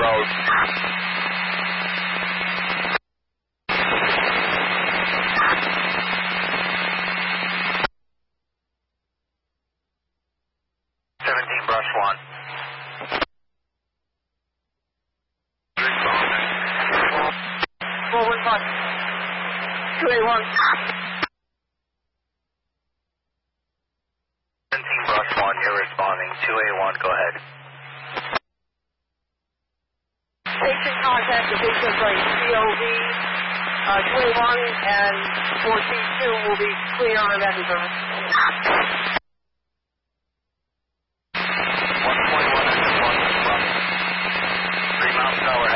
road. Brush 1. 415. 281. 17 Brush 1, you're responding. 281, go ahead. Station contact with Bishop Lake, COV 281 and 4C2 will be clear on event service. 121 and 1 from 3 miles an hour.